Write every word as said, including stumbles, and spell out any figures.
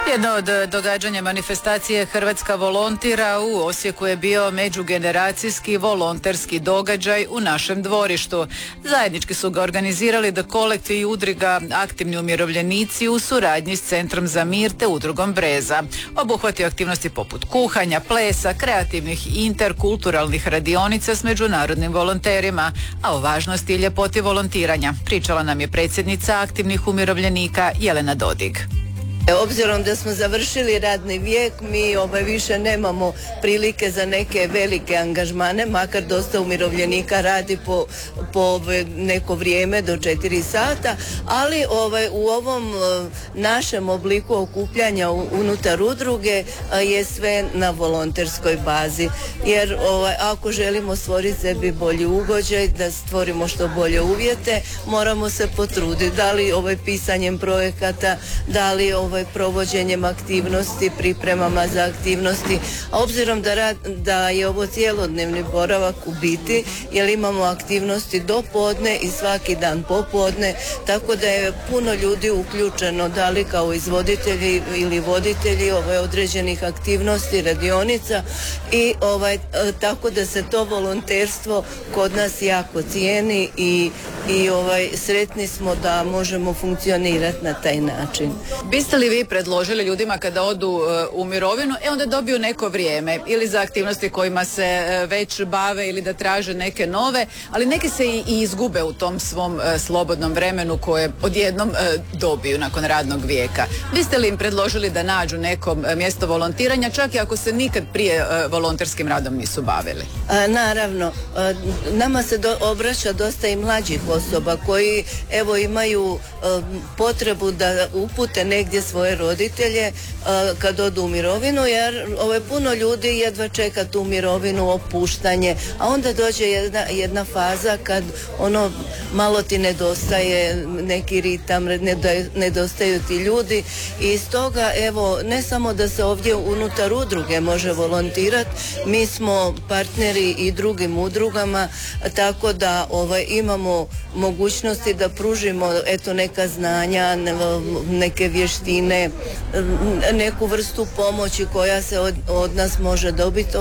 Jedno od događanja manifestacije Hrvatska volontira u Osijeku je bio međugeneracijski volonterski događaj u našem dvorištu. Zajednički su ga organizirali The Collective i udruga Aktivni umirovljenici u suradnji s Centrom za mir te udrugom Breza. Obuhvatio aktivnosti poput kuhanja, plesa, kreativnih i interkulturalnih radionica s međunarodnim volonterima, a o važnosti i ljepoti volontiranja pričala nam je predsjednica Aktivnih umirovljenika Jelena Dodig. Obzirom da smo završili radni vijek, mi ovaj više nemamo prilike za neke velike angažmane, makar dosta umirovljenika radi po, po neko vrijeme do četiri sata, ali ovaj, u ovom našem obliku okupljanja unutar udruge je sve na volonterskoj bazi, jer ovaj, ako želimo stvoriti sebi bolji ugođaj, da stvorimo što bolje uvjete, moramo se potruditi, da li ovaj pisanjem projekata, da li ovaj provođenjem aktivnosti, pripremama za aktivnosti, a obzirom da, rad, da je ovo cijelodnevni boravak u biti, jer imamo aktivnosti do podne i svaki dan popodne, tako da je puno ljudi uključeno, da li kao izvoditelji ili voditelji ovaj, određenih aktivnosti, radionica i ovaj, tako da se to volonterstvo kod nas jako cijeni i, i ovaj, sretni smo da možemo funkcionirati na taj način. Biste li vi predložili ljudima kada odu uh, u mirovinu, e onda dobiju neko vrijeme ili za aktivnosti kojima se uh, već bave ili da traže neke nove, ali neki se i, i izgube u tom svom uh, slobodnom vremenu koje odjednom uh, dobiju nakon radnog vijeka. Biste li im predložili da nađu neko uh, mjesto volontiranja, čak i ako se nikad prije uh, volonterskim radom nisu bavili? A, naravno, a, nama se do, obraća dosta i mlađih osoba koji evo imaju a, potrebu da upute negdje svoje roditelje uh, kad odu u mirovinu, jer ovo je puno ljudi jedva čeka tu mirovinu, opuštanje, a onda dođe jedna, jedna faza kad ono malo ti nedostaje neki ritam, nedostaju ti ljudi i stoga evo ne samo da se ovdje unutar udruge može volontirati, mi smo partneri i drugim udrugama, tako da ovaj, imamo mogućnosti da pružimo eto neka znanja, neke vještine, neku vrstu pomoći koja se od, od nas može dobiti.